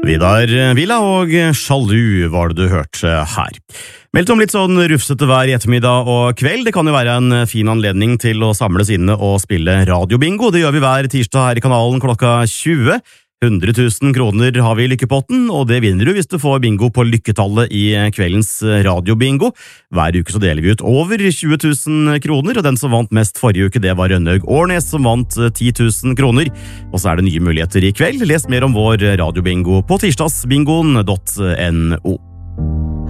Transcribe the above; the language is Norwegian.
Vidar Villa og Sjalu var det du hørte her. Meldt om litt sånn rufsete vær i ettermiddag og kveld. Det kan jo være en fin anledning til å samles inne og spille radiobingo. Det gjør vi hver tirsdag her i kanalen klokka 20. 100 000 kroner har vi i lykkepotten, og det vinner du hvis du får bingo på lykketallet i kveldens radiobingo. Hver uke så deler vi ut over 20 000 kroner, og den som vant mest forrige uke, det var Rønnaug Årnes, som vant 10 000 kroner. Og så er det nye muligheter i kveld. Les mer om vår radiobingo på tirsdagsbingoen.no.